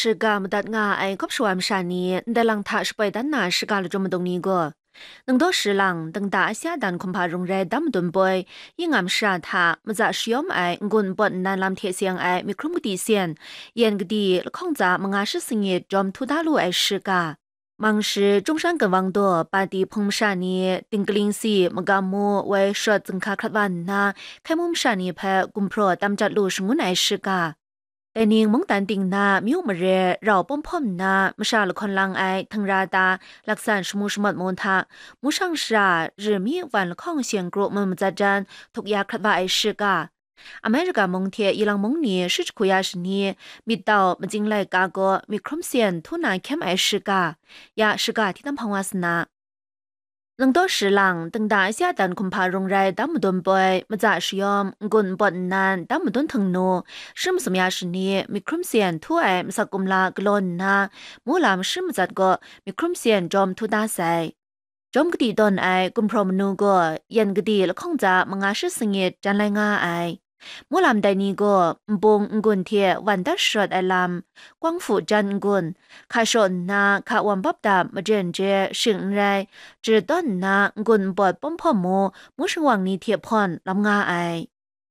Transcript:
是个没得我爱可不是啥呢，但让他是被单拿是干了这么多年个。能多时郎等大下单恐怕容易当顿背，因俺是他么在使用爱滚不难làm铁线爱米克姆底线，沿个地空在么俺是生意中土大陆爱是个。忙是中山跟王多把地碰啥呢？丁个林西么个么为说增加克万呐，开么啥呢？拍กุมพรตามจัด路是我爱是个。แต่นิ่งมงตันติงนามิวมาเรเราป้อมพ่อมนามชาละคนลังไอทั้งราตาลักษณะสมุสมดมนทามุช่างชาหรือมีวันละข้องเสียงกรุมันจัดจันทุกยาครัดว่าไอชิกาอเมริกามงเทียอีลังมงนี้ชิจคุยาชนีมีเต่ามันจิงไลกาโกมีครมเสียนทุนายเข้มไอชิกายาชิกาที่ตั้งพังวาสนา能多时郎等大下单恐怕容易当不顿背，么咋使用滚不难当不顿疼怒，什么什么样是你มีครมเสียนทั่วไอมสักกุมลากลอนนะมูลามชิมจัดก็มีครมเสียนจอมทุดาใส่จอมกดีตอนไอกุมพรมนูก็ยันกดีละคงจะมังอาชิสงเกจันไลงาไอมูลามไดนี้ก็บงกุนเทียวันดัชรดไอลำกวางฝูจันกุนข้าชนนาข้าวันบับดามาเจนเจสิงไรจืดต้นนากุนปอดป้อมพ่อโมมุชวังนี้เทียบพรลำงาไอ